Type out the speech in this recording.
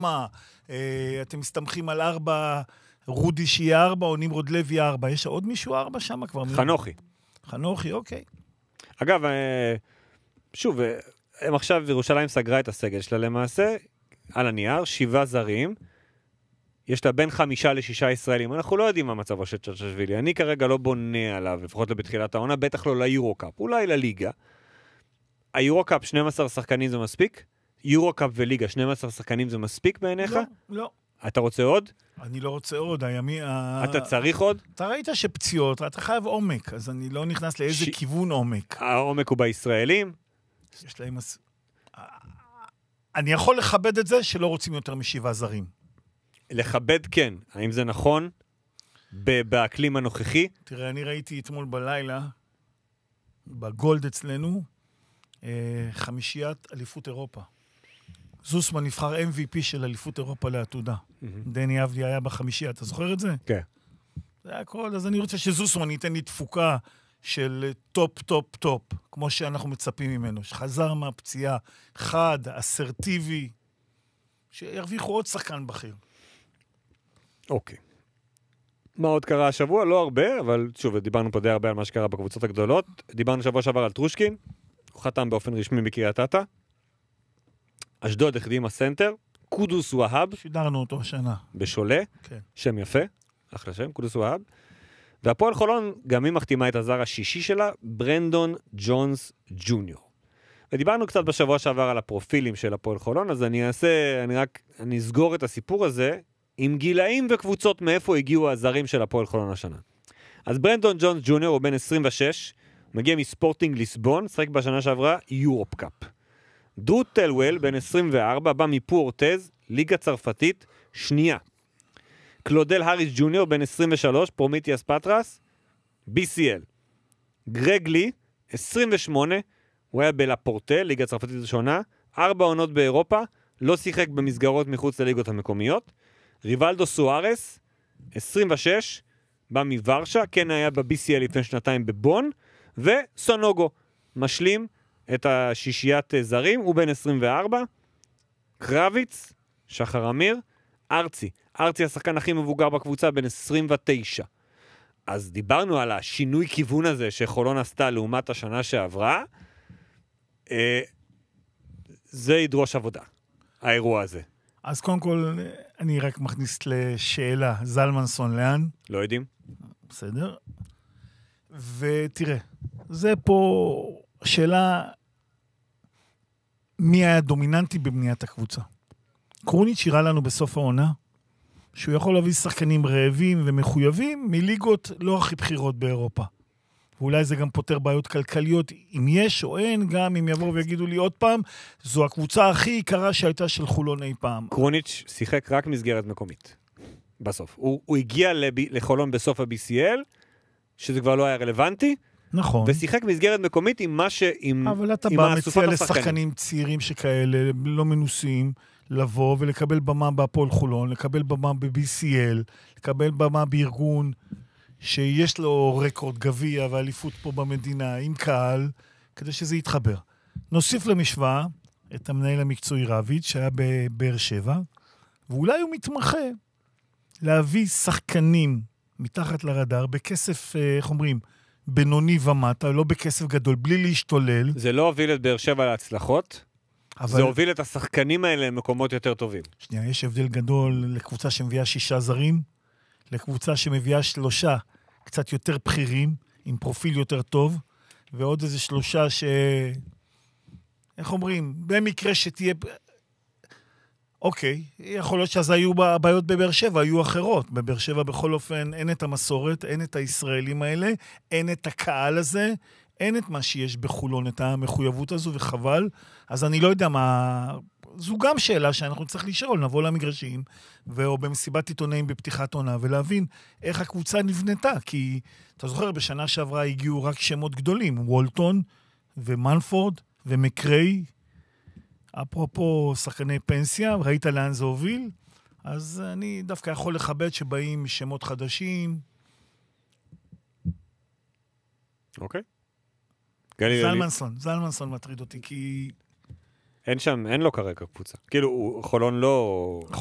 מה, אתם מסתמכים על 4, רודי שיהיה 4, או נמרוד לוי 4. יש עוד מישהו 4 שם כבר? חנוכי. חנוכי, אוקיי. אגב, שוב, הם עכשיו, ירושלים סגרה את הסגל שלה למעשה, על הנייר, 7 זרים, יש לה בין 5 ל6 ישראלים, אנחנו לא יודעים מה מצבו של צ'רצ'שווילי, אני כרגע לא בונה עליו, לפחות לא בתחילת העונה, בטח לא ליורו-קאפ, אולי לליגה. היורו-קאפ 12 שחקנים זה מספיק? יורו-קאפ וליגה 12 שחקנים זה מספיק בעיניך? לא. אתה רוצה עוד? אני לא רוצה עוד. אתה צריך עוד? אתה ראית שפציעות, אתה חייב עומק, אז אני לא נכנס לאיזה כיוון עומק. העומק הוא בישראלים? יש להם... אני יכול לכבד את זה שלא רוצים יותר מ7 זרים. לכבד כן. האם זה נכון? באקלים הנוכחי? תראה, אני ראיתי אתמול בלילה, בגולד אצלנו, 5 אליפות אירופה. זוסמן נבחר MVP של אליפות אירופה לעתודה. דני אבדי היה ב5, אתה זוכר את זה? כן. זה הכל, אז אני רוצה שזוסמן ייתן לי תפוקה של טופ, טופ, טופ, כמו שאנחנו מצפים ממנו, שחזר מהפציעה, חד, אסרטיבי, שירוויחו עוד שחקן בכיר. אוקיי. מה עוד קרה השבוע? לא הרבה, אבל שוב, דיברנו פה די הרבה על מה שקרה בקבוצות הגדולות. דיברנו שבוע שעבר על טרושקין, הוא חתם באופן רשמי בקריית אתא. אשדוד החתימה סנטר, קודוס והאב. שידרנו אותו השנה. בשולה, כן. שם יפה, אחלה שם, קודוס והאב. והפועל חולון, גם היא מחתימה את הזר השישי שלה, ברנדון ג'ונס ג'וניור. ודיברנו קצת בשבוע שעבר על הפרופילים של הפועל חולון, אז אני אסגור את הסיפור הזה, עם גילאים וקבוצות מאיפה הגיעו הזרים של הפועל חולון השנה. אז ברנדון ג'ונס ג'וניור הוא בן 26, מגיע מספורטינג ליסבון, שחק בשנה שעברה יורופ קאפ. דרו טלוול, בן 24, בא מפורטז, ליגה צרפתית, שנייה. קלודל האריס ג'וניור, בן 23, פרומיטיאס פטרס, BCL. גרג לי, 28, הוא היה בלפורטה, ליגה צרפתית ראשונה, 4 עונות באירופה, לא שיחק במסגרות מחוץ לליגות המקומיות. ריבלדו סוארס, 26, בא מוורשה, כן היה ב-BCL לפני שנתיים בבון, וסונוגו, משלים את השישיית זרים, הוא בן 24, קרביץ, שחר אמיר, ארצי השחקן הכי מבוגר בקבוצה, בן 29. אז דיברנו על השינוי כיוון הזה שחולון עשתה לעומת השנה שעברה, זה ידרוש עבודה, האירוע הזה. אז קודם כל, אני רק מכניס לשאלה, זלמנסון לאן? לא יודעים. בסדר. ותראה, זה פה שאלה, מי היה דומיננטי בבניית הקבוצה? קרוניץ' הראה לנו בסוף העונה, שהוא יכול להביא שחקנים רעבים ומחויבים מליגות לא הכי בחירות באירופה. ואולי זה גם פותר בעיות כלכליות, אם יש או אין, גם אם יבואו ויגידו לי עוד פעם, זו הקבוצה הכי יקרה שהייתה של חולון אי פעם. קרוניץ' שיחק רק מסגרת מקומית, בסוף. הוא הגיע לחולון בסוף ה-BCL, שזה כבר לא היה רלוונטי, נכון. ושיחק מסגרת מקומית עם מה ש... אבל אתה בא מציע לשחקנים צעירים שכאלה, לא מנוסים, לבוא ולקבל במה בהפועל חולון, לקבל במה ב-BCL, לקבל במה בארגון שיש לו רקורד גביע ואליפות פה במדינה עם קהל, כדי שזה יתחבר. נוסיף למשוואה את המנהל המקצועי רביץ' שהיה בבאר שבע, ואולי הוא מתמחה להביא שחקנים מתחת לרדאר בכסף, איך אומרים, בינוני ומטה, לא בכסף גדול, בלי להשתולל. זה לא הוביל את באר שבע להצלחות, זה הוביל את השחקנים האלה למקומות יותר טובים. שנייה, יש הבדל גדול לקבוצה שמביאה 6 זרים, לקבוצה שמביאה 3 קצת יותר בכירים, עם פרופיל יותר טוב, ועוד איזה 3 איך אומרים, במקרה שתהיה... אוקיי, יכול להיות שאז היו בעיות בבאר שבע, היו אחרות. בבאר שבע בכל אופן אין את המסורת, אין את הישראלים האלה, אין את הקהל הזה, אין את מה שיש בחולון, את המחויבות הזו, וחבל. אז אני לא יודע מה... זו גם שאלה שאנחנו צריך לשאול, נבוא למגרשים, או במסיבת עיתונאים בפתיחת עונה, ולהבין איך הקבוצה נבנתה, כי אתה זוכר, בשנה שעברה הגיעו רק שמות גדולים, וולטון ומנפורד ומקריי, אפרופו שחקני פנסיה, ראית לאן זה הוביל, אז אני דווקא יכול לכבד שבאים שמות חדשים. אוקיי. זלמנסון מטריד אותי, כי אין לו כרגע קבוצה. כאילו, חולון לא...